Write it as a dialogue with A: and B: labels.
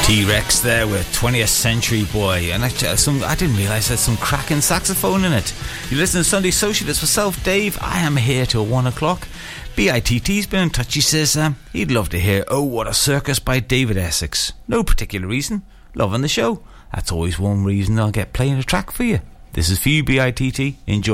A: T-Rex there with 20th Century Boy, and I didn't realise there's some cracking saxophone in it. You listen to Sunday Socialist with myself, Dave. I am here till 1 o'clock. BITT's been in touch. He says he'd love to hear Oh What a Circus by David Essex. No particular reason, loving the show. That's always one reason I'll get playing a track for you. This is for you, BITT. Enjoy.